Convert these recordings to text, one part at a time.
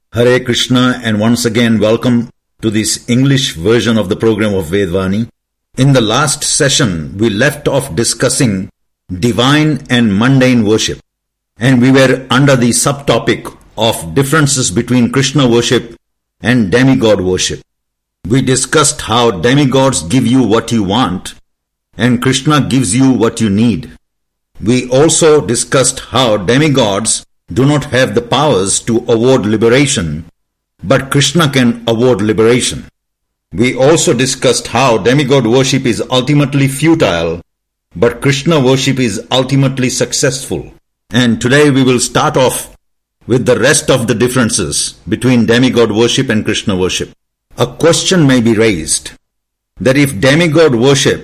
Hare Krishna, and once again welcome to this English version of the program of Vedvani. In the last session, we left off discussing divine and mundane worship, and we were under the subtopic of differences between Krishna worship and demigod worship. We discussed how demigods give you what you want and Krishna gives you what you need. We also discussed how demigods do not have the powers to award liberation, but Krishna can award liberation. We also discussed how demigod worship is ultimately futile, but Krishna worship is ultimately successful. And today we will start off with the rest of the differences between demigod worship and Krishna worship. A question may be raised that if demigod worship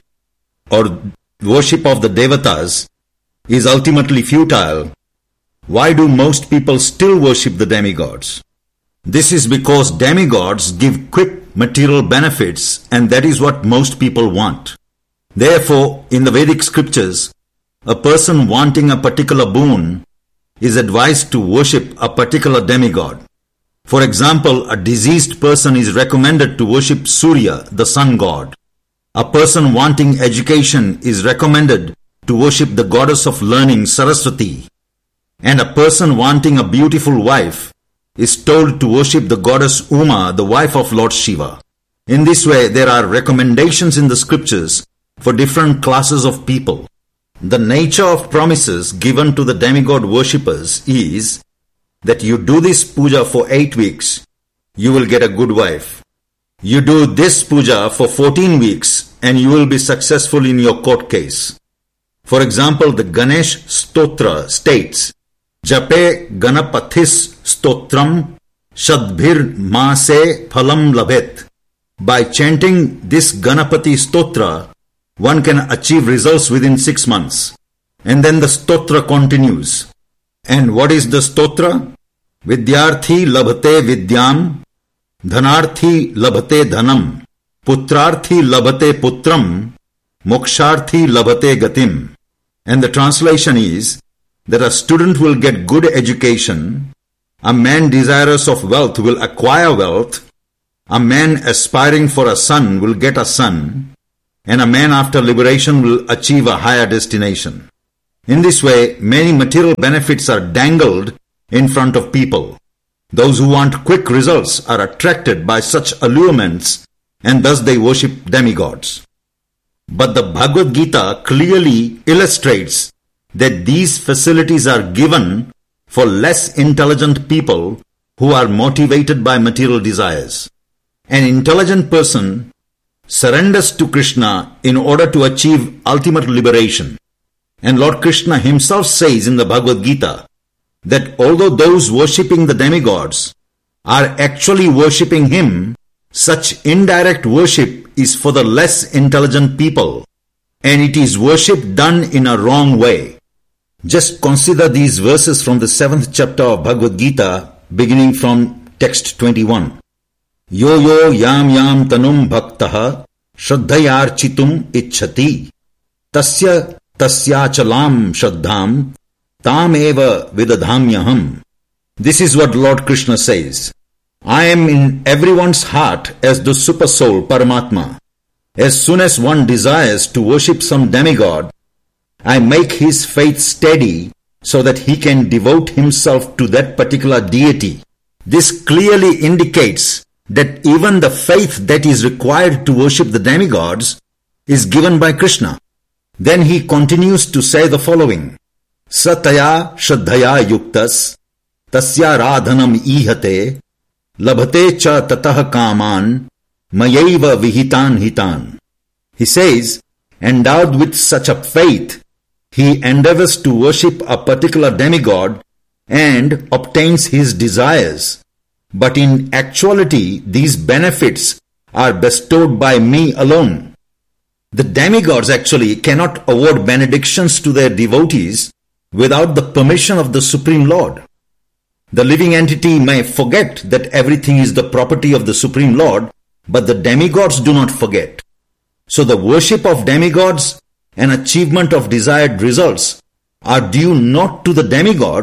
or worship of the devatas is ultimately futile, why do most people still worship the demigods? This is because demigods give quick material benefits, and that is what most people want. Therefore, in the Vedic scriptures, a person wanting a particular boon is advised to worship a particular demigod. For example, a diseased person is recommended to worship Surya, the sun god. A person wanting education is recommended to worship the goddess of learning, Saraswati. And a person wanting a beautiful wife is told to worship the goddess Uma, the wife of Lord Shiva. In this way, there are recommendations in the scriptures for different classes of people. The nature of promises given to the demigod worshippers is that you do this puja for 8 weeks, you will get a good wife. You do this puja for 14 weeks and you will be successful in your court case. For example, the Ganesh Stotra states, Jape Ganapathis Stotram Shadbhir Maase Phalam Labhet. By chanting this Ganapati Stotra, one can achieve results within 6 months. And then the Stotra continues. And what is the Stotra? Vidyarthi labhate vidyam, dhanarthi labhate dhanam, putrarthi labhate putram, moksharthi labhate gatim. And the translation is that a student will get good education, a man desirous of wealth will acquire wealth, a man aspiring for a son will get a son, and a man after liberation will achieve a higher destination. In this way, many material benefits are dangled in front of people. Those who want quick results are attracted by such allurements, and thus they worship demigods. But the Bhagavad Gita clearly illustrates that these facilities are given for less intelligent people who are motivated by material desires. An intelligent person surrenders to Krishna in order to achieve ultimate liberation. And Lord Krishna himself says in the Bhagavad Gita that although those worshipping the demigods are actually worshipping him, such indirect worship is for the less intelligent people, and it is worship done in a wrong way. Just consider these verses from the 7th chapter of Bhagavad Gita, beginning from text 21. Yo yo yam yam tanum bhaktaha shraddhayarchitum ichhati tasya tasyachalam shraddham tam eva vidadhamyaham. This is what Lord Krishna says. I am in everyone's heart as the super soul Paramatma. As soon as one desires to worship some demigod, I make his faith steady so that he can devote himself to that particular deity. This clearly indicates that even the faith that is required to worship the demigods is given by Krishna. Then he continues to say the following. Sataya shraddhaya yuktas tasya radhanam ihate labhate cha tatah kaman mayaiva vihitan hitan. He says, endowed with such a faith, he endeavors to worship a particular demigod and obtains his desires. But in actuality, these benefits are bestowed by me alone. The demigods actually cannot award benedictions to their devotees without the permission of the Supreme Lord. The living entity may forget that everything is the property of the Supreme Lord, but the demigods do not forget. So the worship of demigods and achievement of desired results are due not to the demigods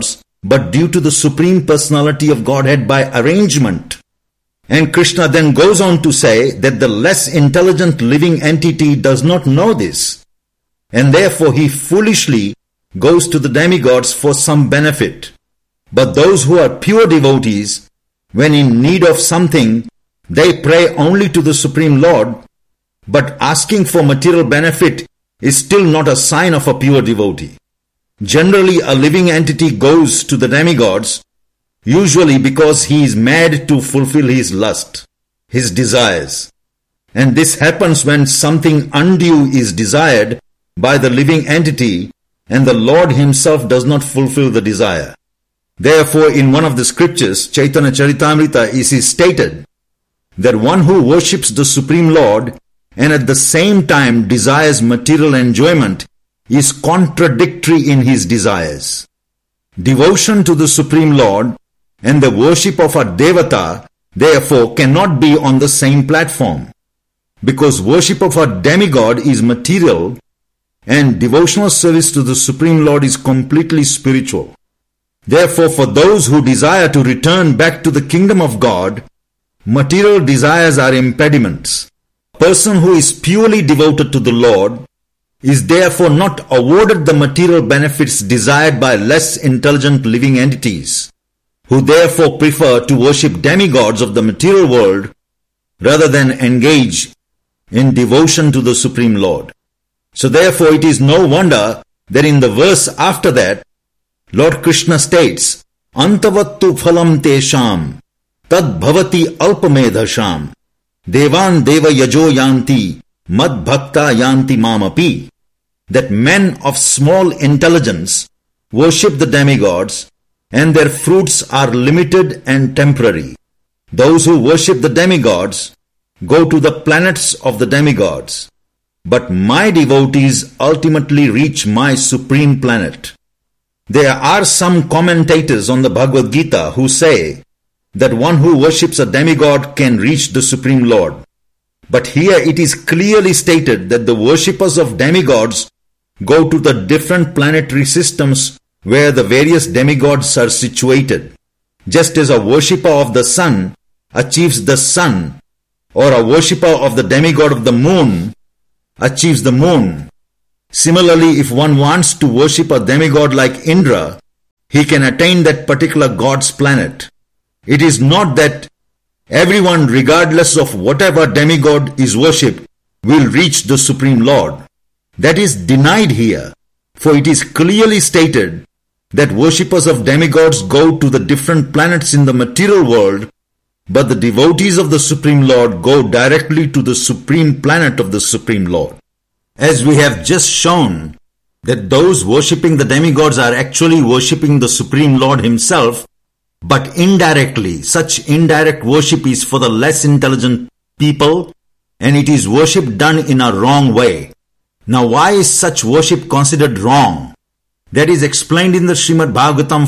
but due to the Supreme Personality of Godhead by arrangement. And Krishna then goes on to say that the less intelligent living entity does not know this, and therefore he foolishly goes to the demigods for some benefit. But those who are pure devotees, when in need of something, they pray only to the Supreme Lord, but asking for material benefit is still not a sign of a pure devotee. Generally, a living entity goes to the demigods usually because he is mad to fulfill his lust, his desires. And this happens when something undue is desired by the living entity and the Lord himself does not fulfill the desire. Therefore, in one of the scriptures, Chaitanya Charitamrita, it is stated that one who worships the Supreme Lord and at the same time desires material enjoyment is contradictory in his desires. Devotion to the Supreme Lord and the worship of a devata, therefore, cannot be on the same platform, because worship of a demigod is material and devotional service to the Supreme Lord is completely spiritual. Therefore, for those who desire to return back to the kingdom of God, material desires are impediments. A person who is purely devoted to the Lord is therefore not awarded the material benefits desired by less intelligent living entities, who therefore prefer to worship demigods of the material world rather than engage in devotion to the Supreme Lord. So therefore it is no wonder that in the verse after that, Lord Krishna states, Antavattu phalam tesham tad bhavati alpamedhasham devan deva yajo yanti mad bhakta yanti mamapi, that men of small intelligence worship the demigods and their fruits are limited and temporary. Those who worship the demigods go to the planets of the demigods, but my devotees ultimately reach my supreme planet. There are some commentators on the Bhagavad Gita who say that one who worships a demigod can reach the Supreme Lord. But here it is clearly stated that the worshippers of demigods go to the different planetary systems where the various demigods are situated. Just as a worshipper of the sun achieves the sun, or a worshipper of the demigod of the moon achieves the moon. Similarly, if one wants to worship a demigod like Indra, he can attain that particular god's planet. It is not that everyone, regardless of whatever demigod is worshipped, will reach the Supreme Lord. That is denied here, for it is clearly stated that worshippers of demigods go to the different planets in the material world, but the devotees of the Supreme Lord go directly to the supreme planet of the Supreme Lord. As we have just shown that those worshipping the demigods are actually worshipping the Supreme Lord himself, but indirectly, such indirect worship is for the less intelligent people, and it is worship done in a wrong way. Now, why is such worship considered wrong? That is explained in the Srimad Bhagavatam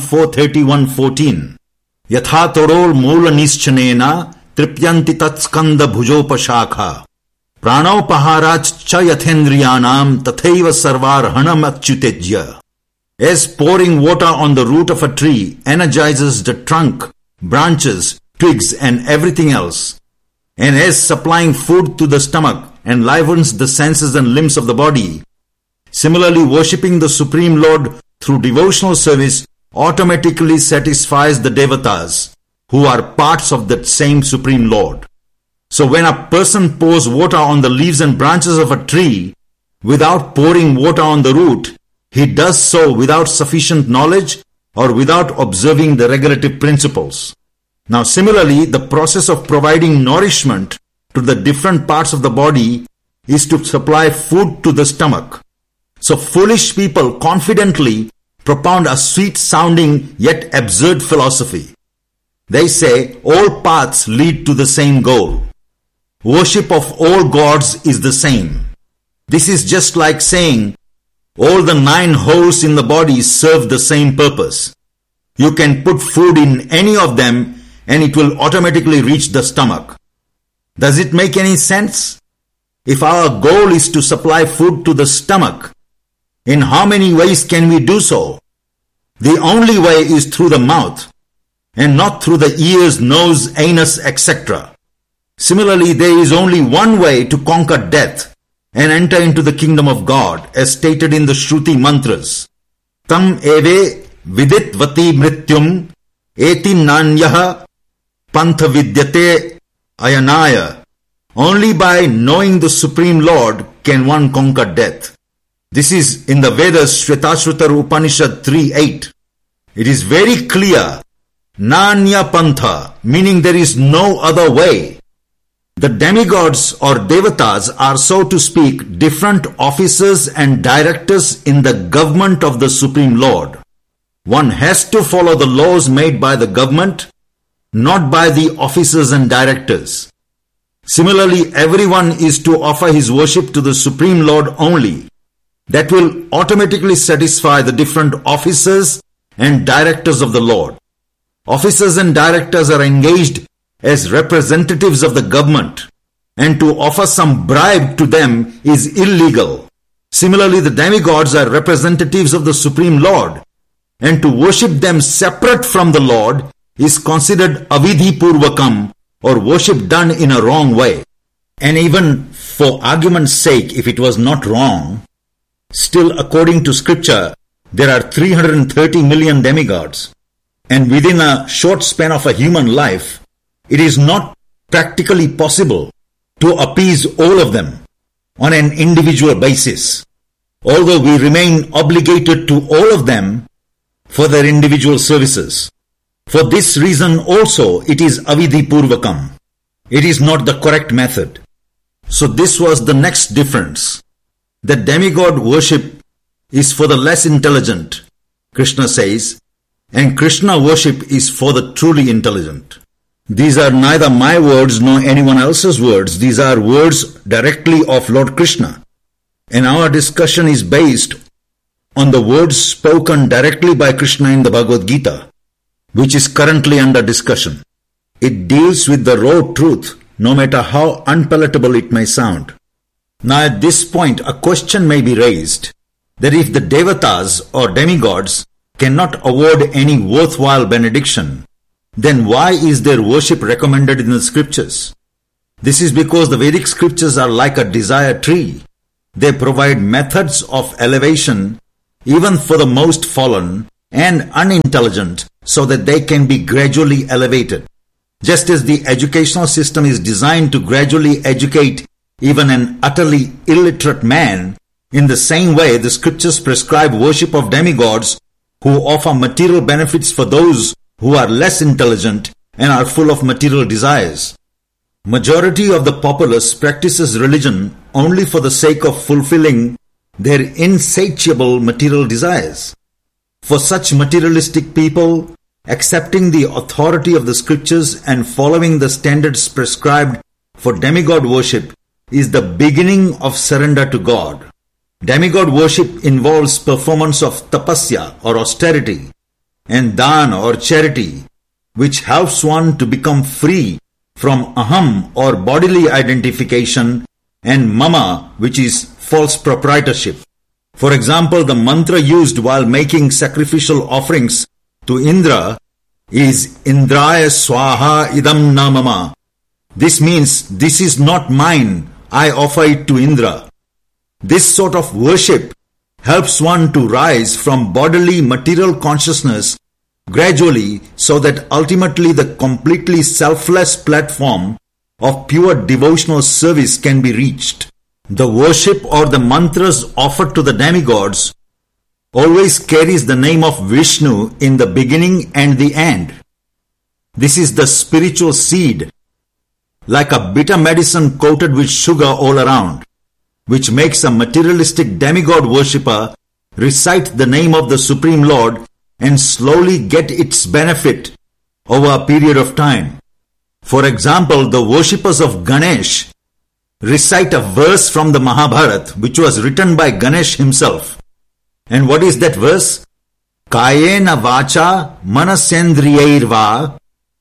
4:31-14. Yatha torol moola nischanena tripyanti tat skanda bhujopashakha pranaupaharach cha yathendriyanam tathaiva sarvarhanam achyutejya. As pouring water on the root of a tree energizes the trunk, branches, twigs and everything else, and as supplying food to the stomach enlivens the senses and limbs of the body, similarly worshipping the Supreme Lord through devotional service automatically satisfies the devatas, who are parts of that same Supreme Lord. So when a person pours water on the leaves and branches of a tree without pouring water on the root, he does so without sufficient knowledge or without observing the regulative principles. Now similarly, the process of providing nourishment to the different parts of the body is to supply food to the stomach. So foolish people confidently propound a sweet-sounding yet absurd philosophy. They say all paths lead to the same goal. Worship of all gods is the same. This is just like saying all the 9 holes in the body serve the same purpose. You can put food in any of them and it will automatically reach the stomach. Does it make any sense? If our goal is to supply food to the stomach, in how many ways can we do so? The only way is through the mouth, and not through the ears, nose, anus, etc. Similarly, there is only one way to conquer death and enter into the kingdom of God, as stated in the Shruti mantras. Tam eve viditvati mrityum eti nanyaha pantha vidyate ayanaya. Only by knowing the Supreme Lord can one conquer death. This is in the Vedas, Shvetashrutar Upanishad 3:8. It is very clear, Nanya Pantha, meaning there is no other way. The demigods or devatas are, so to speak, different officers and directors in the government of the Supreme Lord. One has to follow the laws made by the government, not by the officers and directors. Similarly, everyone is to offer his worship to the Supreme Lord only. That will automatically satisfy the different officers and directors of the Lord. Officers and directors are engaged as representatives of the government, and to offer some bribe to them is illegal. Similarly, the demigods are representatives of the Supreme Lord, and to worship them separate from the Lord is considered avidhi purvakam, or worship done in a wrong way. And even for argument's sake, if it was not wrong, still according to scripture, there are 330 million demigods. And within a short span of a human life, it is not practically possible to appease all of them on an individual basis, although we remain obligated to all of them for their individual services. For this reason also it is avidhi purvakam. It is not the correct method. So this was the next difference. The demigod worship is for the less intelligent, Krishna says, and Krishna worship is for the truly intelligent. These are neither my words nor anyone else's words. These are words directly of Lord Krishna. And our discussion is based on the words spoken directly by Krishna in the Bhagavad Gita, which is currently under discussion. It deals with the raw truth, no matter how unpalatable it may sound. Now at this point, a question may be raised that if the devatas or demigods cannot award any worthwhile benediction, then why is their worship recommended in the scriptures? This is because the Vedic scriptures are like a desire tree. They provide methods of elevation even for the most fallen and unintelligent, so that they can be gradually elevated. Just as the educational system is designed to gradually educate even an utterly illiterate man, in the same way the scriptures prescribe worship of demigods who offer material benefits for those who are less intelligent and are full of material desires. Majority of the populace practices religion only for the sake of fulfilling their insatiable material desires. For such materialistic people, accepting the authority of the scriptures and following the standards prescribed for demigod worship is the beginning of surrender to God. Demigod worship involves performance of tapasya or austerity and dana or charity, which helps one to become free from aham or bodily identification and mama, which is false proprietorship. For example, the mantra used while making sacrificial offerings to Indra is Indraya Swaha Idam Namama. This means, this is not mine, I offer it to Indra. This sort of worship helps one to rise from bodily material consciousness gradually, so that ultimately the completely selfless platform of pure devotional service can be reached. The worship or the mantras offered to the demigods always carries the name of Vishnu in the beginning and the end. This is the spiritual seed, like a bitter medicine coated with sugar all around, which makes a materialistic demigod worshipper recite the name of the Supreme Lord and slowly get its benefit over a period of time. For example, the worshippers of Ganesh recite a verse from the Mahabharata, which was written by Ganesh himself. And what is that verse? Kayena vacha manasendriyairva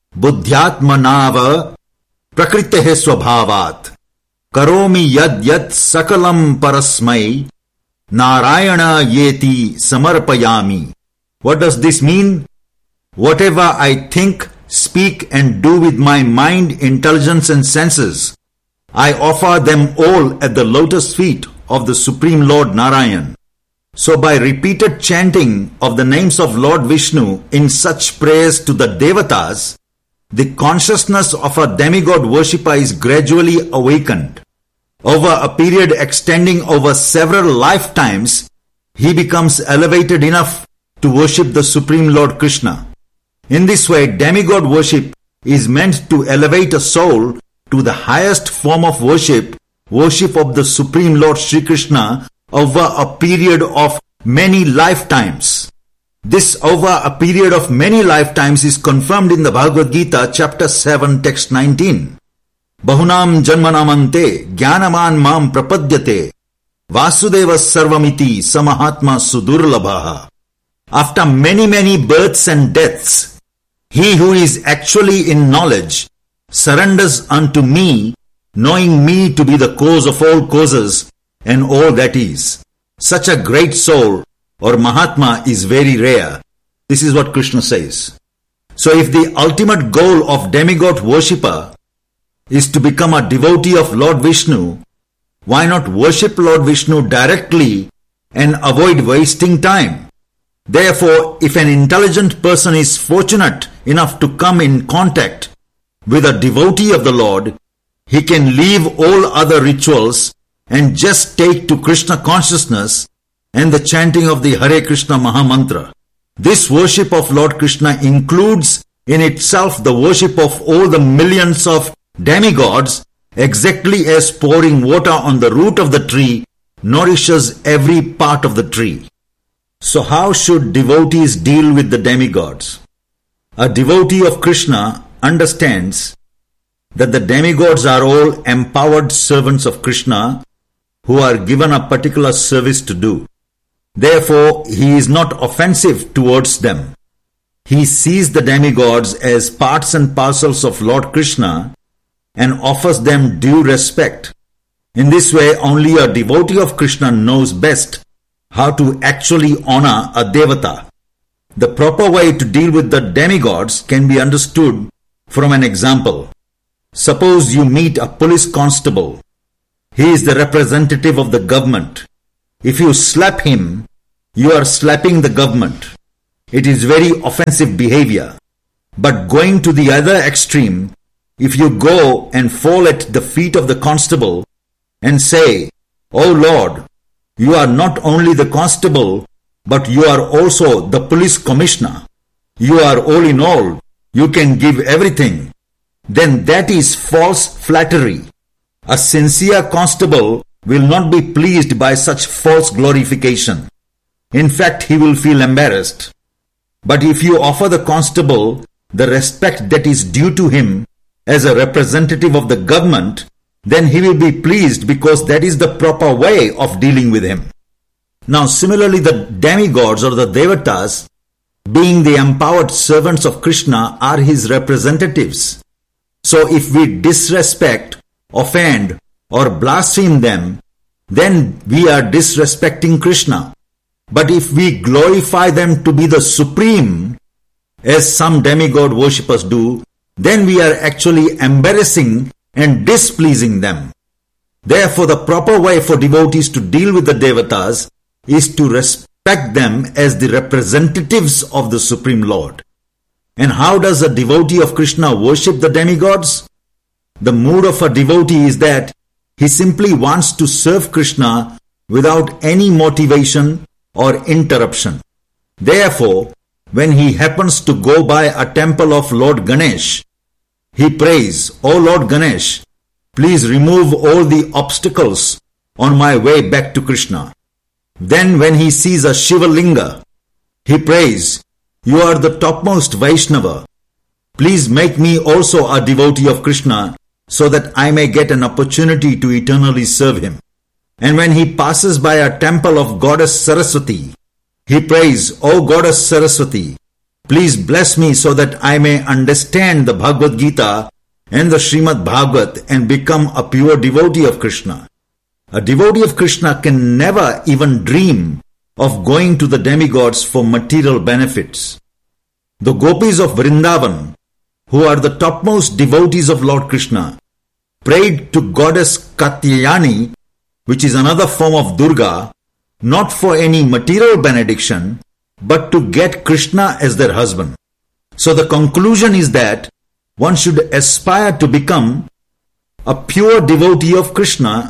buddhyatmanava prakritehe swabhavat karomi yad yad sakalam parasmai narayana yeti samarpayami. What does this mean? Whatever I think, speak and do with my mind, intelligence and senses, I offer them all at the lotus feet of the Supreme Lord Narayan. So by repeated chanting of the names of Lord Vishnu in such prayers to the Devatas, the consciousness of a demigod worshipper is gradually awakened. Over a period extending over several lifetimes, he becomes elevated enough to worship the Supreme Lord Krishna. In this way, demigod worship is meant to elevate a soul to the highest form of worship, worship of the Supreme Lord Sri Krishna over a period of many lifetimes. This over a period of many lifetimes is confirmed in the Bhagavad Gita, chapter 7, text 19. Bahunam janmanamante jnanaman mam prapadyate vasudeva sarvamiti samahatma sudurlabhaha. After many births and deaths, he who is actually in knowledge surrenders unto me, knowing me to be the cause of all causes and all that is. Such a great soul or Mahatma is very rare. This is what Krishna says. So if the ultimate goal of demigod worshipper is to become a devotee of Lord Vishnu, why not worship Lord Vishnu directly and avoid wasting time? Therefore, if an intelligent person is fortunate enough to come in contact with a devotee of the Lord, he can leave all other rituals and just take to Krishna consciousness and the chanting of the Hare Krishna Mahamantra. This worship of Lord Krishna includes in itself the worship of all the millions of demigods, exactly as pouring water on the root of the tree nourishes every part of the tree. So how should devotees deal with the demigods? A devotee of Krishna understands that the demigods are all empowered servants of Krishna who are given a particular service to do. Therefore, he is not offensive towards them. He sees the demigods as parts and parcels of Lord Krishna and offers them due respect. In this way, only a devotee of Krishna knows best how to actually honor a devata. The proper way to deal with the demigods can be understood from an example. Suppose you meet a police constable. He is the representative of the government. If you slap him, you are slapping the government. It is very offensive behavior. But going to the other extreme, if you go and fall at the feet of the constable and say, "Oh Lord, you are not only the constable, but you are also the police commissioner. You are all in all. You can give everything," then that is false flattery. A sincere constable will not be pleased by such false glorification. In fact, he will feel embarrassed. But if you offer the constable the respect that is due to him as a representative of the government, then he will be pleased because that is the proper way of dealing with him. Now similarly, the demigods or the devatas, being the empowered servants of Krishna, are his representatives. So if we disrespect, offend or blaspheme them, then we are disrespecting Krishna. But if we glorify them to be the supreme, as some demigod worshippers do, then we are actually embarrassing and displeasing them. Therefore, the proper way for devotees to deal with the devatas is to respect them as the representatives of the Supreme Lord. And how does a devotee of Krishna worship the demigods? The mood of a devotee is that he simply wants to serve Krishna without any motivation or interruption. Therefore, when he happens to go by a temple of Lord Ganesh, he prays, "O Lord Ganesh, please remove all the obstacles on my way back to Krishna." Then when he sees a Shiva Linga, he prays, "You are the topmost Vaishnava. Please make me also a devotee of Krishna so that I may get an opportunity to eternally serve him." And when he passes by a temple of Goddess Saraswati, he prays, "O Goddess Saraswati, please bless me so that I may understand the Bhagavad Gita and the Srimad Bhagavat and become a pure devotee of Krishna." A devotee of Krishna can never even dream of going to the demigods for material benefits. The gopis of Vrindavan, who are the topmost devotees of Lord Krishna, prayed to goddess Katyayani, which is another form of Durga, not for any material benediction, but to get Krishna as their husband. So the conclusion is that one should aspire to become a pure devotee of Krishna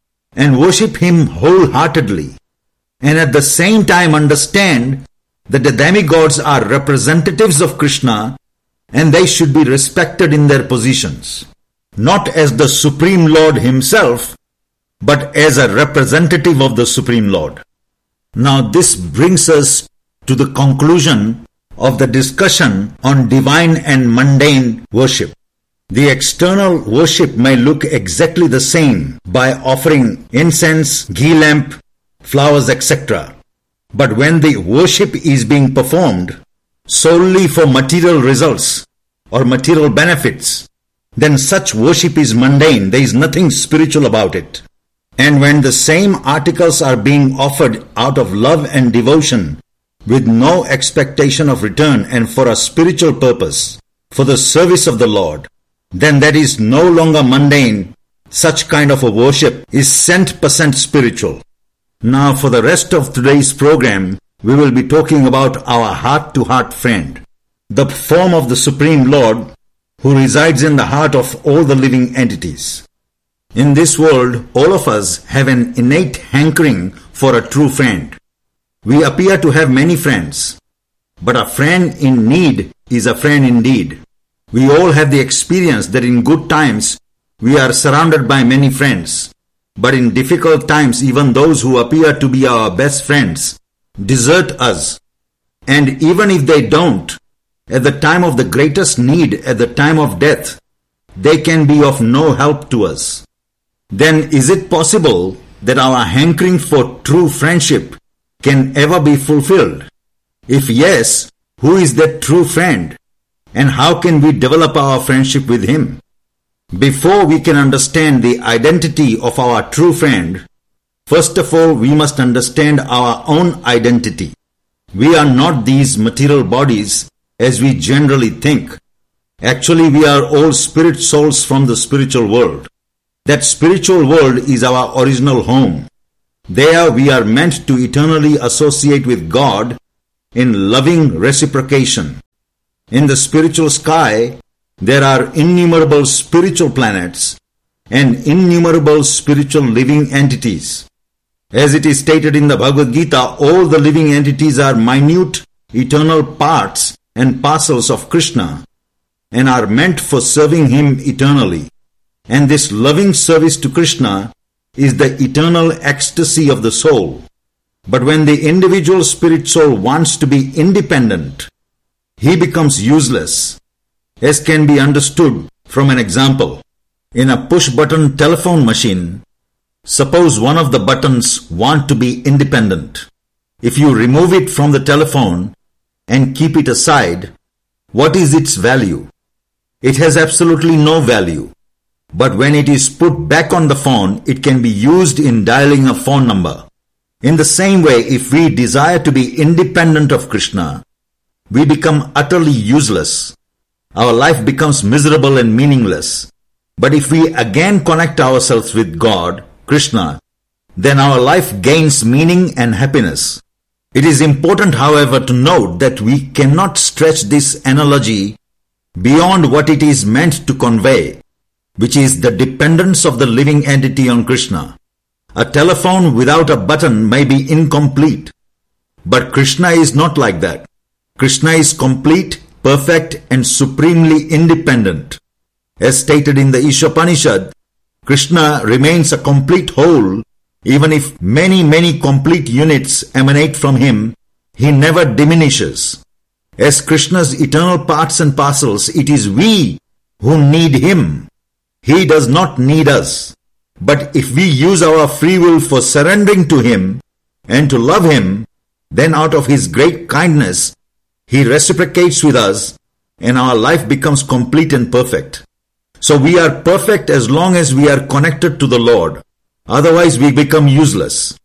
and worship him wholeheartedly, and at the same time understand that the demigods are representatives of Krishna and they should be respected in their positions, not as the Supreme Lord himself, but as a representative of the Supreme Lord. Now this brings us to the conclusion of the discussion on divine and mundane worship. The external worship may look exactly the same by offering incense, ghee lamp, flowers, etc. But when the worship is being performed solely for material results or material benefits, then such worship is mundane. There is nothing spiritual about it. And when the same articles are being offered out of love and devotion with no expectation of return and for a spiritual purpose, for the service of the Lord, then that is no longer mundane. Such kind of a worship is 100% spiritual. Now for the rest of today's program, we will be talking about our heart-to-heart friend, the form of the Supreme Lord who resides in the heart of all the living entities. In this world, all of us have an innate hankering for a true friend. We appear to have many friends, but a friend in need is a friend indeed. We all have the experience that in good times we are surrounded by many friends, but in difficult times even those who appear to be our best friends desert us. And even if they don't, at the time of the greatest need, at the time of death, they can be of no help to us. Then is it possible that our hankering for true friendship can ever be fulfilled? If yes, who is that true friend? And how can we develop our friendship with him? Before we can understand the identity of our true friend, first of all we must understand our own identity. We are not these material bodies as we generally think. Actually, we are all spirit souls from the spiritual world. That spiritual world is our original home. There we are meant to eternally associate with God in loving reciprocation. In the spiritual sky, there are innumerable spiritual planets and innumerable spiritual living entities. As it is stated in the Bhagavad Gita, all the living entities are minute, eternal parts and parcels of Krishna and are meant for serving him eternally. And this loving service to Krishna is the eternal ecstasy of the soul. But when the individual spirit soul wants to be independent, he becomes useless, as can be understood from an example. In a push-button telephone machine, suppose one of the buttons want to be independent. If you remove it from the telephone and keep it aside, what is its value? It has absolutely no value. But when it is put back on the phone, it can be used in dialing a phone number. In the same way, if we desire to be independent of Krishna, we become utterly useless. Our life becomes miserable and meaningless. But if we again connect ourselves with God, Krishna, then our life gains meaning and happiness. It is important, however, to note that we cannot stretch this analogy beyond what it is meant to convey, which is the dependence of the living entity on Krishna. A telephone without a button may be incomplete, but Krishna is not like that. Krishna is complete, perfect and supremely independent. As stated in the Ishopanishad, Krishna remains a complete whole. Even if many complete units emanate from him, he never diminishes. As Krishna's eternal parts and parcels, it is we who need him. He does not need us. But if we use our free will for surrendering to him and to love him, then out of his great kindness, he reciprocates with us and our life becomes complete and perfect. So we are perfect as long as we are connected to the Lord. Otherwise we become useless.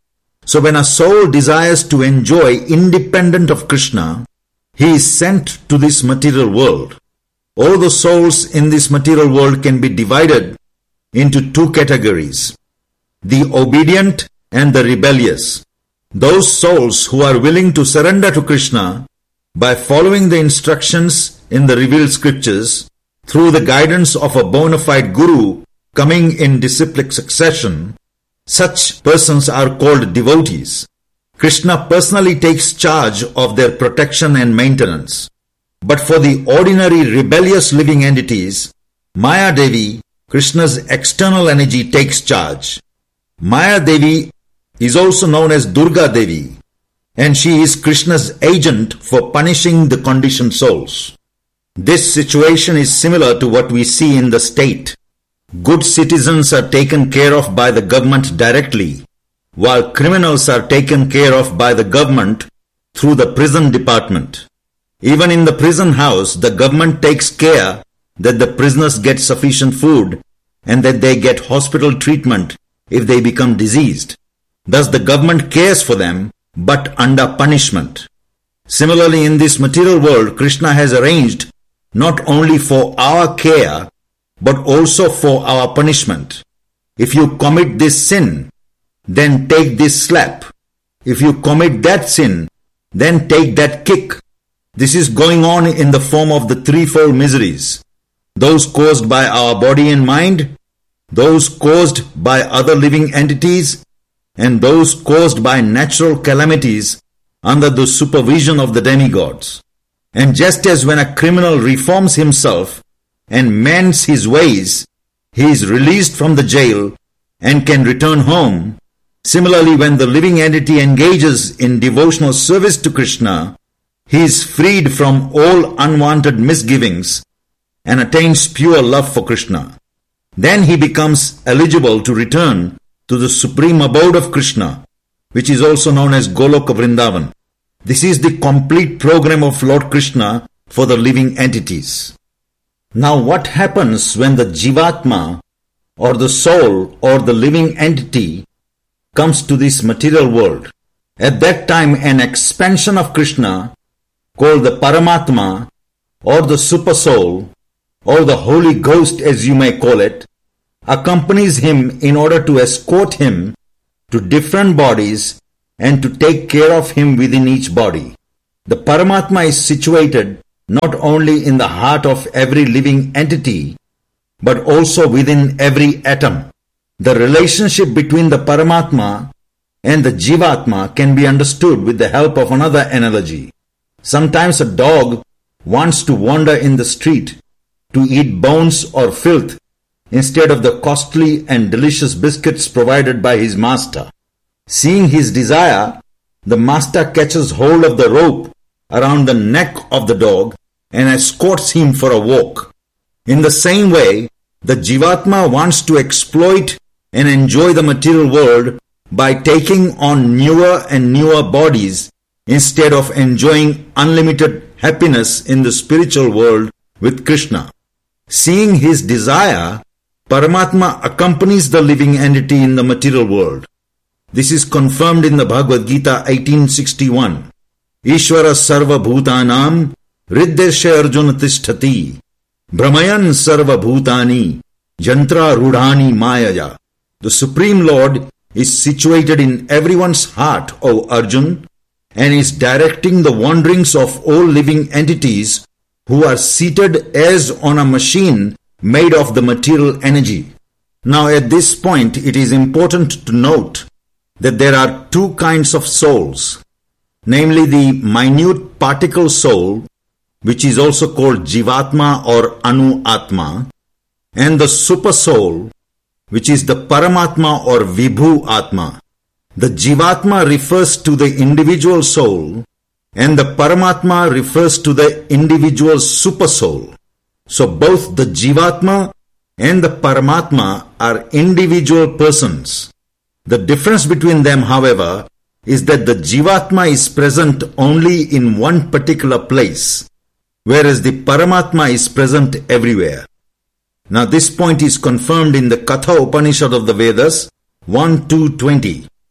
So when a soul desires to enjoy independent of Krishna, he is sent to this material world. All the souls in this material world can be divided into two categories: the obedient and the rebellious. Those souls who are willing to surrender to Krishna by following the instructions in the revealed scriptures through the guidance of a bona fide guru coming in disciplic succession, such persons are called devotees. Krishna personally takes charge of their protection and maintenance. But for the ordinary rebellious living entities, Maya Devi, Krishna's external energy, takes charge. Maya Devi is also known as Durga Devi, and she is Krishna's agent for punishing the conditioned souls. This situation is similar to what we see in the state. Good citizens are taken care of by the government directly, while criminals are taken care of by the government through the prison department. Even in the prison house, the government takes care that the prisoners get sufficient food and that they get hospital treatment if they become diseased. Thus the government cares for them, but under punishment. Similarly, in this material world, Krishna has arranged not only for our care, but also for our punishment. If you commit this sin, then take this slap. If you commit that sin, then take that kick. This is going on in the form of the threefold miseries: those caused by our body and mind, those caused by other living entities, and those caused by natural calamities under the supervision of the demigods. And just as when a criminal reforms himself and mends his ways, he is released from the jail and can return home, similarly when the living entity engages in devotional service to Krishna, he is freed from all unwanted misgivings and attains pure love for Krishna. Then he becomes eligible to return to the supreme abode of Krishna, which is also known as Goloka Vrindavan. This is the complete program of Lord Krishna for the living entities. Now what happens when the Jivatma, or the soul, or the living entity comes to this material world? At that time, an expansion of Krishna, called the Paramatma, or the Super Soul, or the Holy Ghost as you may call it, accompanies him in order to escort him to different bodies and to take care of him within each body. The Paramatma is situated not only in the heart of every living entity, but also within every atom. The relationship between the Paramatma and the Jivatma can be understood with the help of another analogy. Sometimes a dog wants to wander in the street to eat bones or filth instead of the costly and delicious biscuits provided by his master. Seeing his desire, the master catches hold of the rope around the neck of the dog and escorts him for a walk. In the same way, the Jivatma wants to exploit and enjoy the material world by taking on newer and newer bodies instead of enjoying unlimited happiness in the spiritual world with Krishna. Seeing his desire, Paramatma accompanies the living entity in the material world. This is confirmed in the Bhagavad Gita 18:61. Ishvara sarva bhutanam riddesha arjuna tisthati brahmayan sarva bhutani jantra rudhani mayaya. The Supreme Lord is situated in everyone's heart, O Arjun, and is directing the wanderings of all living entities who are seated as on a machine made of the material energy. Now at this point it is important to note that there are two kinds of souls, namely the minute particle soul, which is also called Jivatma or Anu Atma, and the super soul, which is the Paramatma or Vibhu Atma. The Jivatma refers to the individual soul and the Paramatma refers to the individual super soul. So both the Jivatma and the Paramatma are individual persons. The difference between them, however, is that the Jivatma is present only in one particular place, whereas the Paramatma is present everywhere. Now this point is confirmed in the Katha Upanishad of the Vedas 1.2.20.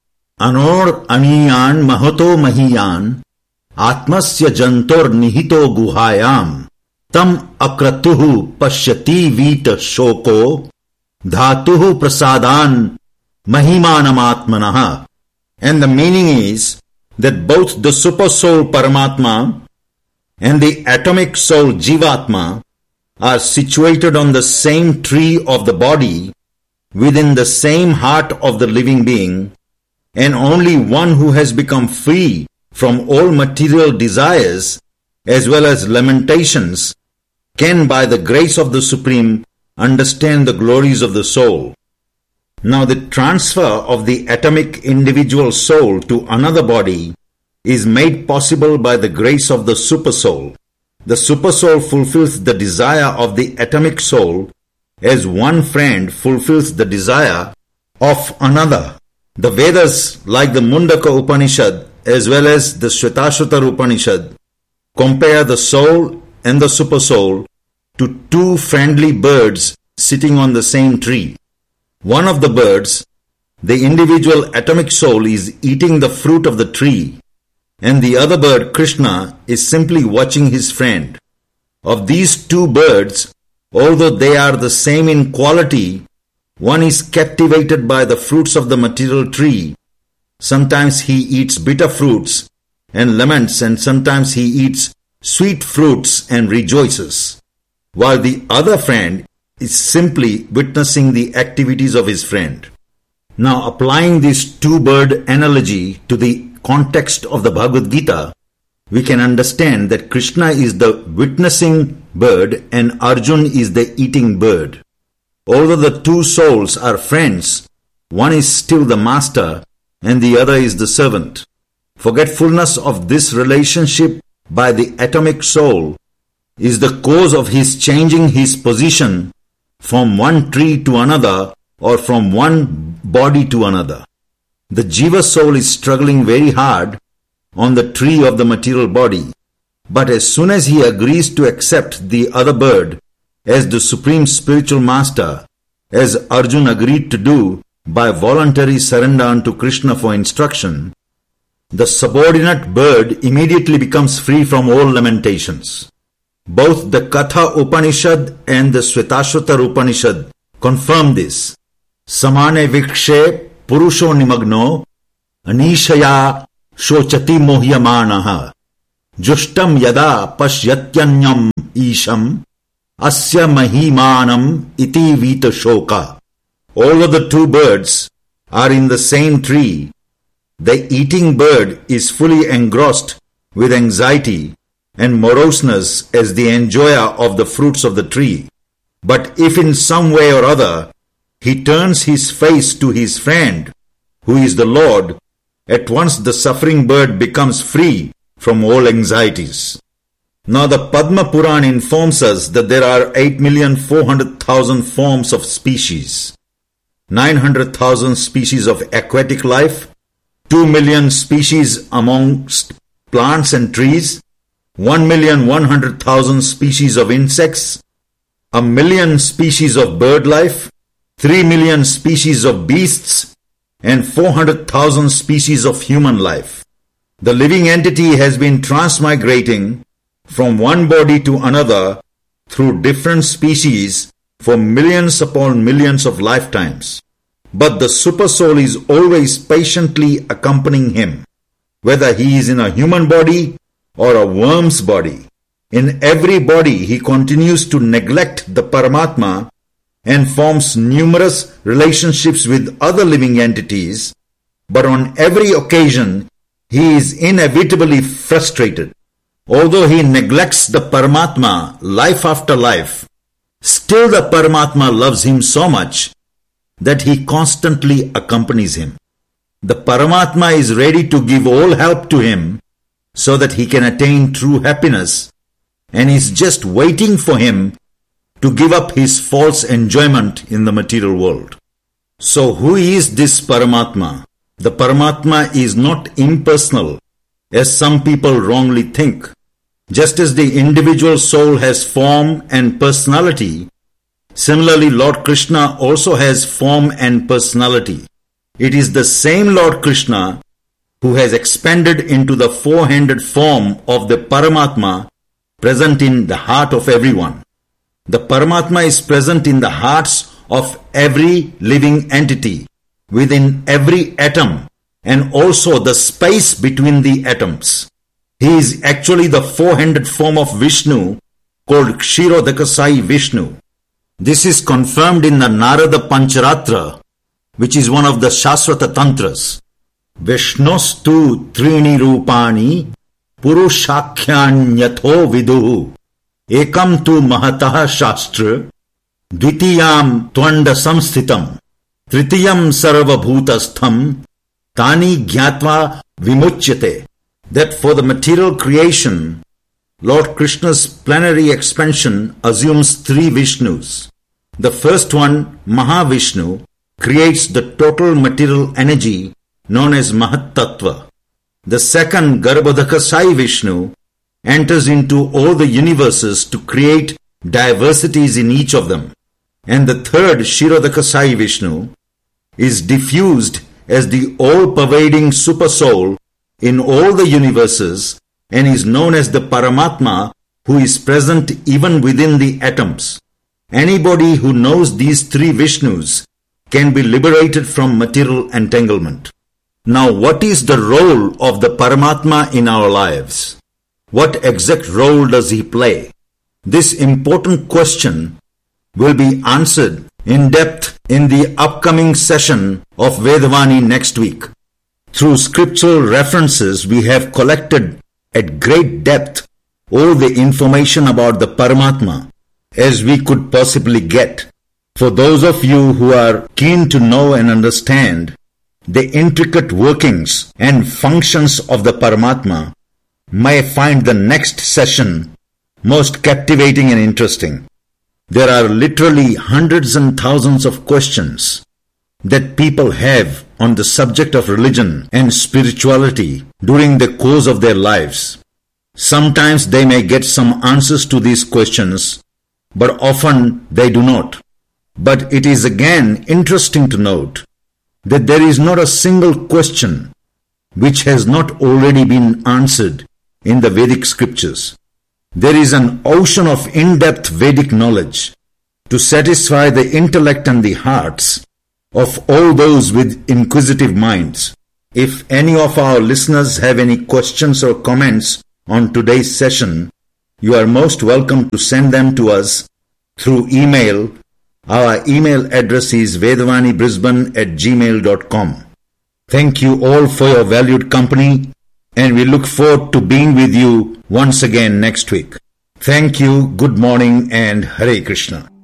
Anor aniyan mahato mahiyan atmasya jantor nihito guhayam tam akratuhu pashyati vita shoko dhatuhu prasadan mahimanamatmanaha. And the meaning is that both the super soul Paramatma and the atomic soul Jivatma are situated on the same tree of the body within the same heart of the living being, and only one who has become free from all material desires as well as lamentations can, by the grace of the Supreme, understand the glories of the soul. Now the transfer of the atomic individual soul to another body is made possible by the grace of the super soul. The super soul fulfills the desire of the atomic soul as one friend fulfills the desire of another. The Vedas, like the Mundaka Upanishad as well as the Shvetashvatar Upanishad, compare the soul and the super soul to two friendly birds sitting on the same tree. One of the birds, the individual atomic soul, is eating the fruit of the tree, and the other bird, Krishna, is simply watching his friend. Of these two birds, although they are the same in quality, one is captivated by the fruits of the material tree. Sometimes he eats bitter fruits and laments, and sometimes he eats sweet fruits and rejoices, while the other friend is simply witnessing the activities of his friend. Now, applying this two-bird analogy to the context of the Bhagavad Gita, we can understand that Krishna is the witnessing bird and Arjun is the eating bird. Although the two souls are friends, one is still the master and the other is the servant. Forgetfulness of this relationship by the atomic soul is the cause of his changing his position from one tree to another or from one body to another. The Jiva soul is struggling very hard on the tree of the material body, but as soon as he agrees to accept the other bird as the supreme spiritual master, as Arjun agreed to do by voluntary surrender unto Krishna for instruction, the subordinate bird immediately becomes free from all lamentations. Both the Katha Upanishad and the Shvetashvatar Upanishad confirm this. Samane vikshe purusho nimagno anishaya shochati mohyamanaha jushtam yada pasyatyanyam isham asya mahimanam iti vita shoka. All of the two birds are in the same tree. The eating bird is fully engrossed with anxiety and moroseness as the enjoyer of the fruits of the tree. But if in some way or other he turns his face to his friend, who is the Lord, at once the suffering bird becomes free from all anxieties. Now the Padma Puran informs us that there are 8,400,000 forms of species, 900,000 species of aquatic life, 2 million species amongst plants and trees, 1,100,000 species of insects, 1,000,000 species of bird life, 3 million species of beasts, and 400,000 species of human life. The living entity has been transmigrating from one body to another through different species for millions upon millions of lifetimes. But the super soul is always patiently accompanying him, whether he is in a human body or a worm's body. In every body he continues to neglect the Paramatma and forms numerous relationships with other living entities, but on every occasion he is inevitably frustrated. Although he neglects the Paramatma life after life, still the Paramatma loves him so much that he constantly accompanies him. The Paramatma is ready to give all help to him so that he can attain true happiness, and is just waiting for him to give up his false enjoyment in the material world. So who is this Paramatma? The Paramatma is not impersonal, as some people wrongly think. Just as the individual soul has form and personality, similarly Lord Krishna also has form and personality. It is the same Lord Krishna who has expanded into the four-handed form of the Paramatma present in the heart of everyone. The Paramatma is present in the hearts of every living entity, within every atom, and also the space between the atoms. He is actually the four-handed form of Vishnu, called Kshirodakasai Vishnu. This is confirmed in the Narada Pancharatra, which is one of the Shaswata Tantras. Vishnostu trini rupani purushakhyanyato viduhu ekam tu mahatah shastra dvitiyam tvanda samsthitam tritiyam sarvabhutastham tani gyatva vimuchyate. That for the material creation, Lord Krishna's plenary expansion assumes three Vishnus. The first one, Mahavishnu, creates the total material energy known as Mahat Tattva. The second, Garbhodakasai Vishnu, enters into all the universes to create diversities in each of them. And the third, Kshirodakasai Vishnu, is diffused as the all-pervading Supersoul in all the universes and is known as the Paramatma, who is present even within the atoms. Anybody who knows these three Vishnus can be liberated from material entanglement. Now, what is the role of the Paramatma in our lives? What exact role does he play? This important question will be answered in depth in the upcoming session of Vedavani next week. Through scriptural references, we have collected at great depth all the information about the Paramatma as we could possibly get. For those of you who are keen to know and understand the intricate workings and functions of the Paramatma, may find the next session most captivating and interesting. There are literally hundreds and thousands of questions that people have on the subject of religion and spirituality during the course of their lives. Sometimes they may get some answers to these questions, but often they do not. But it is again interesting to note that there is not a single question which has not already been answered in the Vedic scriptures. There is an ocean of in-depth Vedic knowledge to satisfy the intellect and the hearts of all those with inquisitive minds. If any of our listeners have any questions or comments on today's session, you are most welcome to send them to us through email. Our email address is vedvanibrisbane@gmail.com. Thank you all for your valued company, and we look forward to being with you once again next week. Thank you, good morning, and Hare Krishna.